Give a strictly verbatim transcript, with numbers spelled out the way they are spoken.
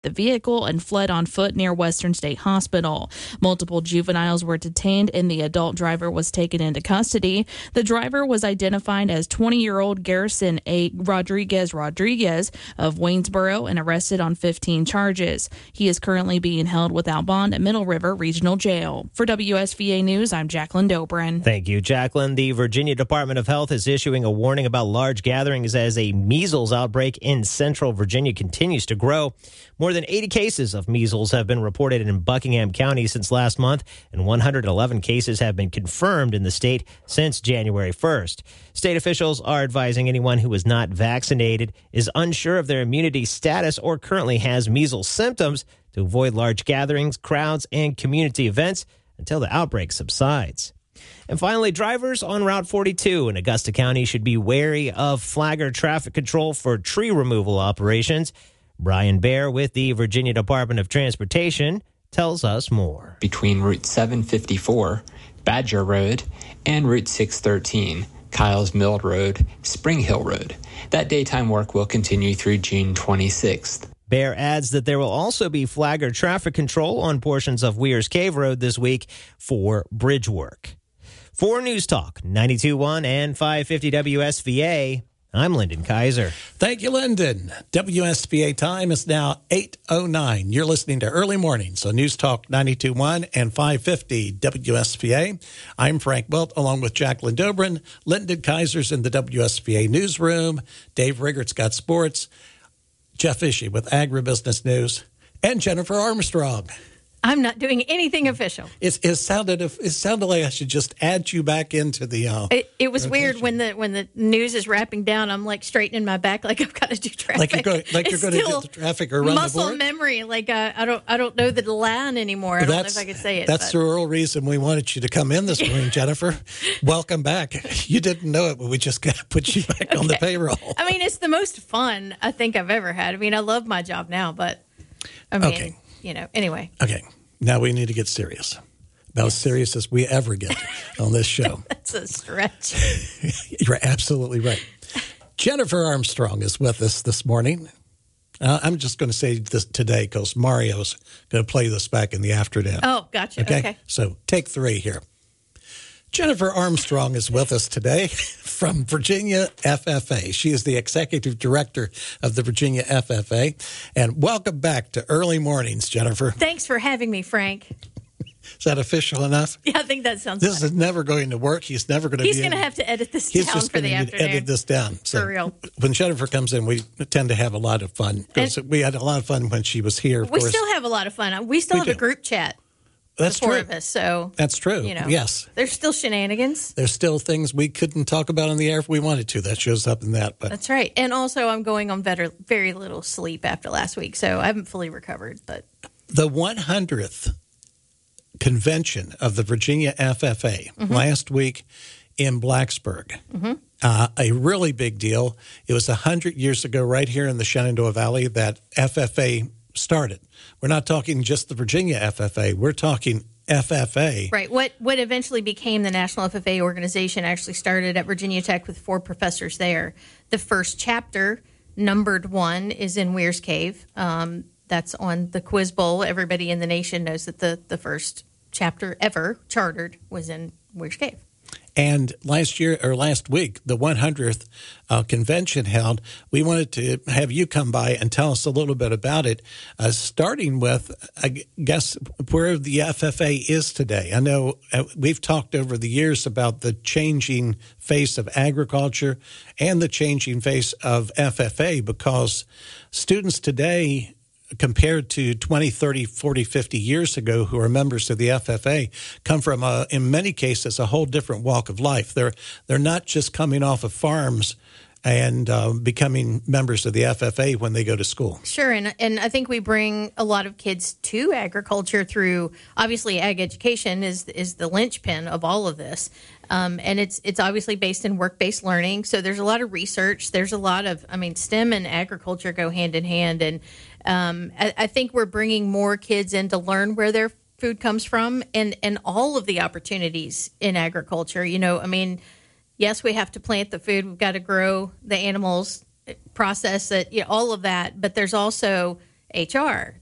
the vehicle and fled on foot near Western State Hospital. Multiple juveniles were detained and the adult driver was taken into custody. The driver was identified as twenty-year-old Garrison A. Rodriguez Rodriguez of Waynesboro and arrested on fifteen charges. He is currently being held without bond at Middle River Regional Jail. For W S V A News, I'm Jacqueline Dobrin. Thank you, Jacqueline. The Virginia Department of Health is issuing a warning about large gatherings as a measles outbreak in central Virginia continues to grow. More than eighty cases of measles have been reported in Buckingham County since last month, and one hundred eleven cases have been confirmed in the state since January first. State officials are advising anyone who is not vaccinated, is unsure of their immunity status, or currently has measles symptoms to avoid large gatherings, crowds, and community events until the outbreak subsides. And finally, drivers on Route forty-two in Augusta County should be wary of flagger traffic control for tree removal operations. Brian Baer with the Virginia Department of Transportation tells us more. Between Route seven fifty-four, Badger Road, and Route six thirteen, Kyles Mill Road, Spring Hill Road. That daytime work will continue through June twenty-sixth. Baer adds that there will also be flagger traffic control on portions of Weir's Cave Road this week for bridge work. For News Talk ninety-two point one and five fifty W S V A, I'm Lyndon Kaiser. Thank you, Lyndon. W S V A time is now eight oh nine. You're listening to Early Mornings on News Talk ninety-two point one and five fifty W S V A. I'm Frank Wilt, along with Jacqueline Dobrin. Lyndon Kaiser's in the W S V A newsroom. Dave Riggert's got sports. Jeff Ishii with Agribusiness News. And Jennifer Armstrong. I'm not doing anything official. It, it sounded it sounded like I should just add you back into the. Uh, it, it was rotation. Weird when the when the news is wrapping down. I'm like straightening my back, like I've got to do traffic. Like you're going, like you're going to do the traffic or run the board. Muscle memory, like uh, I don't I don't know the line anymore. I don't that's, know if I could say it. That's but. the real reason we wanted you to come in this morning, Jennifer. Welcome back. You didn't know it, but we just got to put you back okay. on the payroll. I mean, it's the most fun I think I've ever had. I mean, I love my job now, but I mean, okay. you know, anyway. Okay. Now we need to get serious. About as serious as we ever get on this show. That's a stretch. You're absolutely right. Jennifer Armstrong is with us this morning. Uh, I'm just going to say this today because Mario's going to play this back in the afternoon. Oh, gotcha. Okay? okay. So take three here. Jennifer Armstrong is with us today from Virginia F F A. She is the executive director of the Virginia F F A. And welcome back to Early Mornings, Jennifer. Thanks for having me, Frank. Is that official enough? Yeah, I think that sounds This fine. is never going to work. He's never going to He's be going to in. have to edit this He's down just for going the to afternoon. edit this down. So for real. When Jennifer comes in, we tend to have a lot of fun. Because we had a lot of fun when she was here. Of we course. still have a lot of fun. We still We have do. a group chat. That's the four true. of us, so That's true. You know, yes. There's still shenanigans. There's still things we couldn't talk about on the air if we wanted to. That shows up in that. But that's right. And also, I'm going on better, very little sleep after last week, so I haven't fully recovered. But the one hundredth convention of the Virginia F F A mm-hmm. last week in Blacksburg, mm-hmm. uh, a really big deal. It was one hundred years ago right here in the Shenandoah Valley that F F A started. We're not talking just the Virginia F F A. We're talking F F A. Right. What what eventually became the National F F A organization actually started at Virginia Tech with four professors there. The first chapter, numbered one, is in Weir's Cave. Um, that's on the Quiz Bowl. Everybody in the nation knows that the, the first chapter ever chartered was in Weir's Cave. And last year or last week, the one hundredth uh, convention held, we wanted to have you come by and tell us a little bit about it, uh, starting with, I guess, where the F F A is today. I know uh, we've talked over the years about the changing face of agriculture and the changing face of F F A because students today, compared to twenty, thirty, forty, fifty years ago who are members of the F F A, come from, a, in many cases, a whole different walk of life. They're they're not just coming off of farms and uh, becoming members of the F F A when they go to school. Sure, and and I think we bring a lot of kids to agriculture through, obviously, ag education is is the linchpin of all of this. Um, and it's it's obviously based in work-based learning. So there's a lot of research. There's a lot of, I mean, STEM and agriculture go hand in hand. And um, I, I think we're bringing more kids in to learn where their food comes from and, and all of the opportunities in agriculture. You know, I mean, yes, we have to plant the food. We've got to grow the animals, process it, you know, all of that. But there's also H R.